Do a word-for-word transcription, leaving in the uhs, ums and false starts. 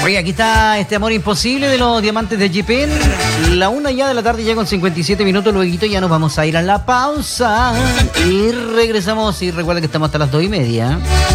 Oye, aquí está este amor imposible de los diamantes de Jepen. La una ya de la tarde, ya con cincuenta y siete minutos. Luego ya nos vamos a ir a la pausa. Y regresamos. Y recuerda que estamos hasta las dos y media.